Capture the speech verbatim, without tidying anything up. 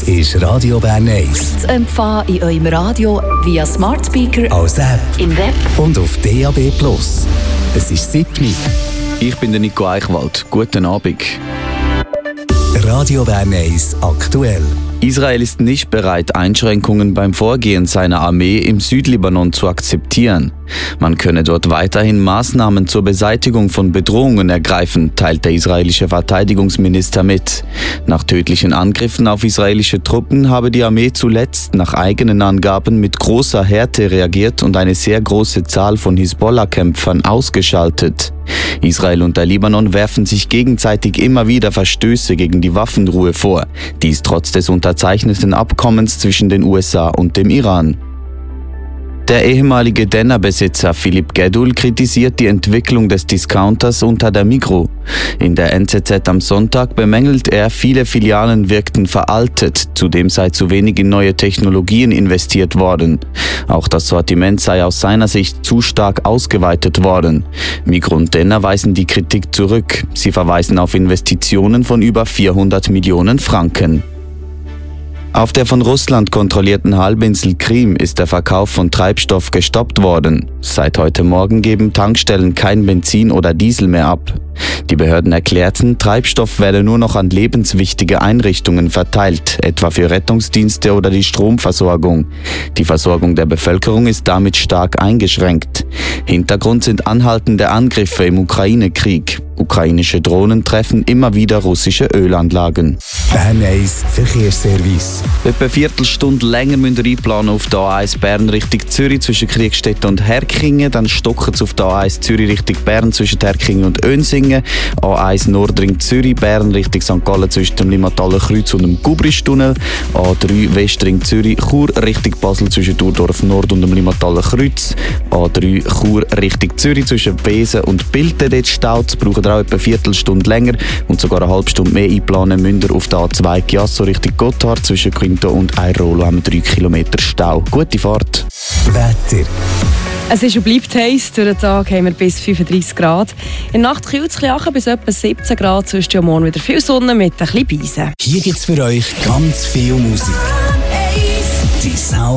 ist Radio Bern eins. Zu empfangen in eurem Radio via Smart Speaker, als App im Web und auf D A B Plus. Es ist siebni. Ich bin der Nico Eichwald. Guten Abend. Radio Bern eins aktuell. Israel ist nicht bereit, Einschränkungen beim Vorgehen seiner Armee im Südlibanon zu akzeptieren. Man könne dort weiterhin Maßnahmen zur Beseitigung von Bedrohungen ergreifen, teilt der israelische Verteidigungsminister mit. Nach tödlichen Angriffen auf israelische Truppen habe die Armee zuletzt nach eigenen Angaben mit großer Härte reagiert und eine sehr große Zahl von Hisbollah-Kämpfern ausgeschaltet. Israel und der Libanon werfen sich gegenseitig immer wieder Verstöße gegen die Waffenruhe vor, dies trotz des unterzeichneten Abkommens zwischen den U S A und dem Iran. Der ehemalige Denner-Besitzer Philipp Gedul kritisiert die Entwicklung des Discounters unter der Migros. In der N Z Z am Sonntag bemängelt er, viele Filialen wirkten veraltet, zudem sei zu wenig in neue Technologien investiert worden. Auch das Sortiment sei aus seiner Sicht zu stark ausgeweitet worden. Migros und Denner weisen die Kritik zurück. Sie verweisen auf Investitionen von über vierhundert Millionen Franken. Auf der von Russland kontrollierten Halbinsel Krim ist der Verkauf von Treibstoff gestoppt worden. Seit heute Morgen geben Tankstellen kein Benzin oder Diesel mehr ab. Die Behörden erklärten, Treibstoff werde nur noch an lebenswichtige Einrichtungen verteilt, etwa für Rettungsdienste oder die Stromversorgung. Die Versorgung der Bevölkerung ist damit stark eingeschränkt. Hintergrund sind anhaltende Angriffe im Ukraine-Krieg. Ukrainische Drohnen treffen immer wieder russische Ölanlagen. Bern eins Verkehrsservice. Etwa eine Viertelstunde länger müsst ihr einplanen auf der A eins Bern Richtung Zürich zwischen Kriegstetten und Herkingen. Dann stocken sie auf der A eins Zürich Richtung Bern zwischen Herkingen und Önsingen. A eins Nordring Zürich Bern Richtung Sankt Gallen zwischen dem Limmataler Kreuz und dem Gubristunnel. A drei Westring Zürich Chur Richtung Basel zwischen Durdorf Nord und dem Limmataler Kreuz. A drei Chur Richtung Zürich zwischen Wesen und Bilten. Dort staut, braucht ihr auch etwa eine Viertelstunde länger und sogar eine halbe Stunde mehr einplanen müsst ihr auf der A zwei Chiasso Richtung Gotthard zwischen Quinto und Airolo haben wir drei Kilometer Stau. Gute Fahrt. Wetter. Es ist und bleibt heiß. Durch den Tag haben wir bis fünfunddreissig Grad. In der Nacht kühlt es bis etwa siebzehn Grad. Sonst am Morgen wieder viel Sonne mit ein bisschen Beisen. Hier gibt es für euch ganz viel Musik. Die Sound